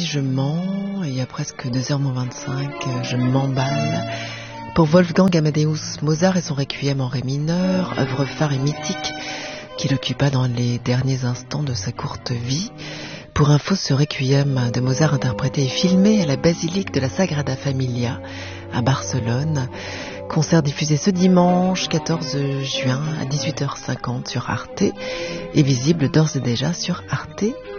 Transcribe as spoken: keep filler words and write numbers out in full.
je mens, et il y a presque deux heures moins vingt-cinq, je m'emballe pour Wolfgang Amadeus Mozart et son Requiem en ré mineur, œuvre phare et mythique qu'il occupa dans les derniers instants de sa courte vie. Pour info, ce Requiem de Mozart interprété et filmé à la basilique de la Sagrada Familia à Barcelone. Concert diffusé ce dimanche quatorze juin à dix-huit heures cinquante sur Arte et visible d'ores et déjà sur arte